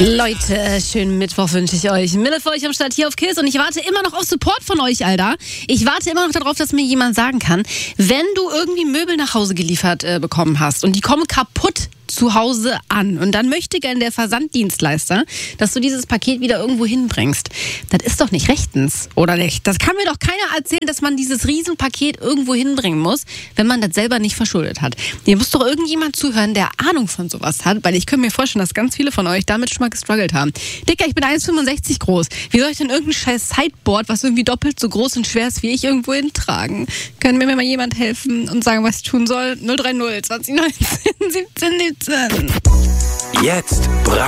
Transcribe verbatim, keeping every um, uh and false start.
Leute, schönen Mittwoch wünsche ich euch. Mille für euch am Start hier auf Kiss und ich warte immer noch auf Support von euch, Alter. Ich warte immer noch darauf, dass mir jemand sagen kann, wenn du irgendwie Möbel nach Hause geliefert äh, bekommen hast und die kommen kaputt zu Hause an und dann möchte gerne der Versanddienstleister, dass du dieses Paket wieder irgendwo hinbringst. Das ist doch nicht rechtens, oder nicht? Das kann mir doch keiner erzählen, dass man dieses Riesenpaket irgendwo hinbringen muss, wenn man das selber nicht verschuldet hat. Hier muss doch irgendjemand zuhören, der Ahnung von sowas hat, weil ich könnte mir vorstellen, dass ganz viele von euch damit schon mal gestruggelt haben. Dicker, ich bin eins Komma fünfundsechzig groß. Wie soll ich denn irgendein scheiß Sideboard, was irgendwie doppelt so groß und schwer ist wie ich, irgendwo hintragen? Können mir mal jemand helfen und sagen, was ich tun soll? null drei null zwanzig neunzehn siebzehn siebzehn. Jetzt